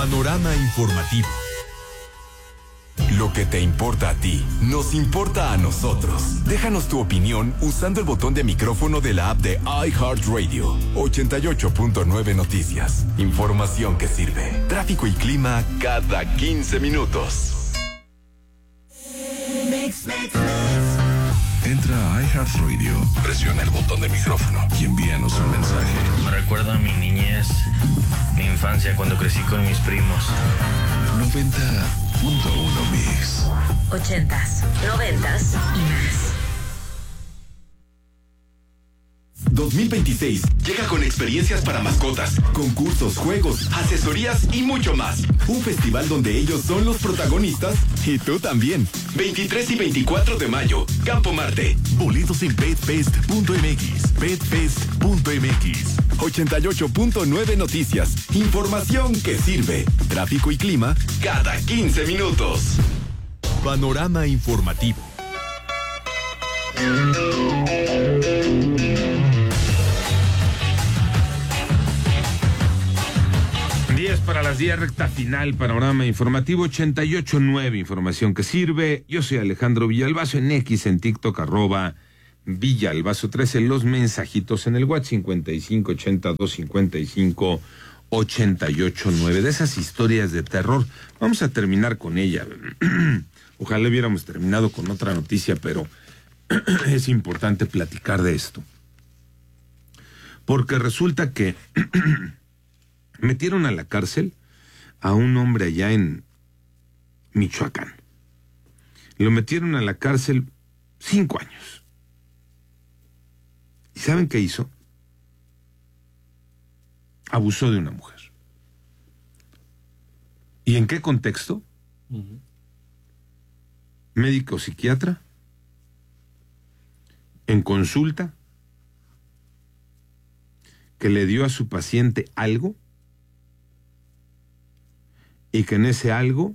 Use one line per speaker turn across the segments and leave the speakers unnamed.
Panorama informativo. Lo que te importa a ti, nos importa a nosotros. Déjanos tu opinión usando el botón de micrófono de la app de iHeartRadio. 88.9 Noticias. Información que sirve. Tráfico y clima cada 15 minutos.
Entra a iHeartRadio, presiona el botón de micrófono y envíanos un mensaje.
Me recuerda a mi niñez, mi infancia cuando crecí con mis primos.
90.1 Mix.
80s, 90s y más.
2026 llega con experiencias para mascotas, concursos, juegos, asesorías y mucho más. Un festival donde ellos son los protagonistas y tú también. 23 y 24 de mayo, Campo Marte. Boletos en petfest.mx. Petfest.mx. 88.9 Noticias. Información que sirve. Tráfico y clima cada 15 minutos. Panorama informativo.
10 para las 10, recta final, panorama informativo 88.9, información que sirve. Yo soy Alejandro Villalbazo en X, en TikTok, @Villalbazo 13, los mensajitos en el WhatsApp 55825588.9. De esas historias de terror, vamos a terminar con ella. Ojalá hubiéramos terminado con otra noticia, pero es importante platicar de esto. Porque resulta que metieron a la cárcel a un hombre allá en Michoacán. Lo metieron a la cárcel 5 años. ¿Y saben qué hizo? Abusó de una mujer. ¿Y en qué contexto? Médico psiquiatra, en consulta, que le dio a su paciente algo y que en ese algo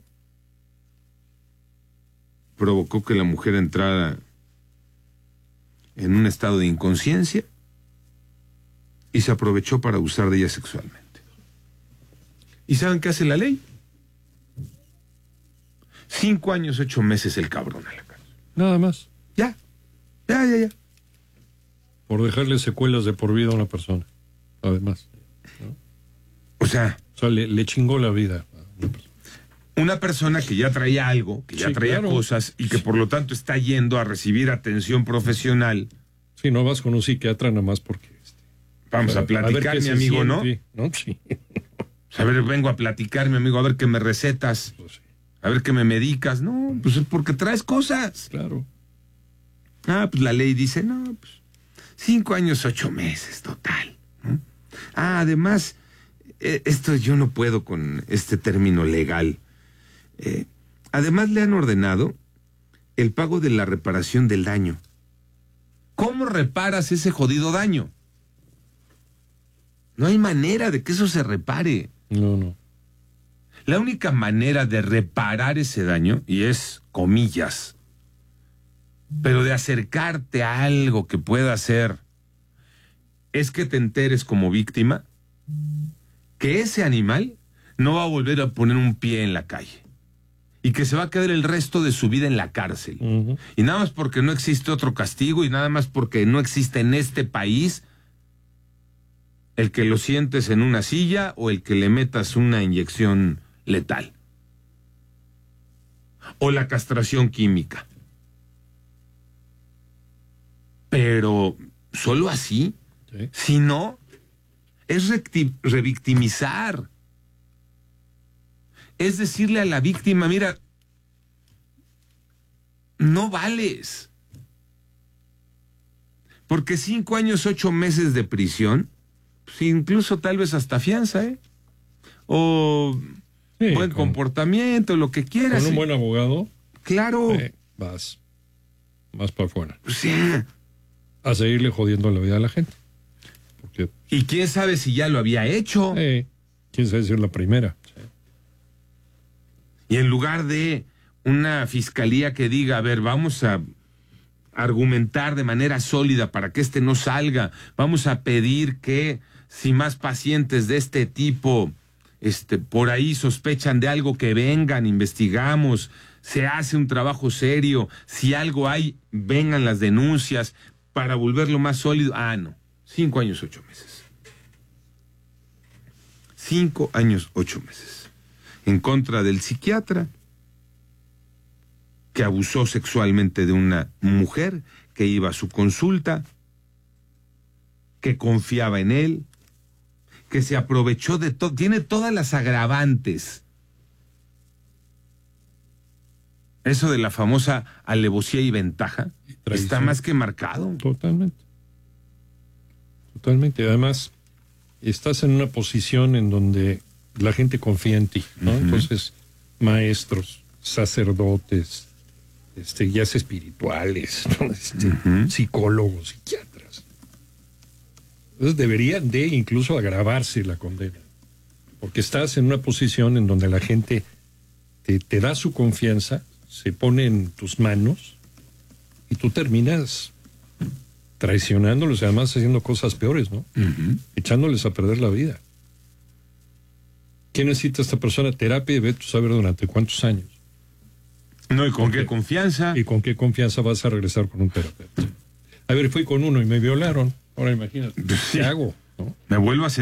provocó que la mujer entrara en un estado de inconsciencia y se aprovechó para abusar de ella sexualmente. ¿Y saben qué hace la ley? 5 años, 8 meses el cabrón a la cárcel.
Nada más.
Ya.
Por dejarle secuelas de por vida a una persona. Además. ¿No?
O sea,
le chingó la vida a una persona.
Una persona que ya traía algo, que ya traía cosas y que por lo tanto está yendo a recibir atención profesional.
Sí, no vas con un psiquiatra nada más porque...
Vamos a platicar, mi amigo, ¿no?
¿no? Sí.
A ver, vengo a platicar, mi amigo, a ver qué me recetas.
Pues sí.
A ver qué me medicas. No, pues es porque traes cosas.
Claro.
Ah, pues la ley dice, no, pues 5 años, 8 meses, total. ¿No? Ah, además, esto yo no puedo con este término legal. Además le han ordenado el pago de la reparación del daño. ¿Cómo reparas ese jodido daño? No hay manera de que eso se repare.
No.
La única manera de reparar ese daño, y es comillas, pero de acercarte a algo que pueda ser, es que te enteres como víctima que ese animal no va a volver a poner un pie en la calle y que se va a quedar el resto de su vida en la cárcel. Y nada más porque no existe otro castigo y nada más porque no existe en este país el que lo sientes en una silla o el que le metas una inyección letal o la castración química. Pero solo así,
Sí.
Si no, es revictimizar. Es decirle a la víctima, mira, no vales. Porque 5 años, 8 meses de prisión, pues incluso tal vez hasta fianza, o
Sí,
buen comportamiento, lo que quieras.
Con un buen abogado.
Claro.
Vas para afuera.
O sea,
A seguirle jodiendo la vida a la gente. Porque,
y quién sabe si ya lo había hecho.
quién sabe si es la primera. Sí.
Y en lugar de una fiscalía que diga, a ver, vamos a argumentar de manera sólida para que este no salga, vamos a pedir que si más pacientes de este tipo por ahí sospechan de algo, que vengan, investigamos, se hace un trabajo serio, si algo hay, vengan las denuncias para volverlo más sólido. No, 5 años, 8 meses. 5 años, 8 meses. En contra del psiquiatra que abusó sexualmente de una mujer que iba a su consulta, que confiaba en él, que se aprovechó de todo, tiene todas las agravantes. Eso de la famosa alevosía y ventaja está más que marcado.
Totalmente. Totalmente. Además, estás en una posición en donde la gente confía en ti, ¿no? Uh-huh. Entonces, maestros, sacerdotes, guías espirituales, uh-huh, psicólogos, psiquiatras. Entonces deberían de incluso agravarse la condena, porque estás en una posición en donde la gente te da su confianza, se pone en tus manos y tú terminas traicionándolos y además haciendo cosas peores, ¿no? Uh-huh. Echándoles a perder la vida. ¿Qué necesita esta persona? Terapia y ve tú saber durante cuántos años.
No, ¿y con qué confianza?
¿Y con qué confianza vas a regresar con un terapeuta? A ver, fui con uno y me violaron. Ahora imagínate, ¿qué hago? ¿No?
Me vuelvo a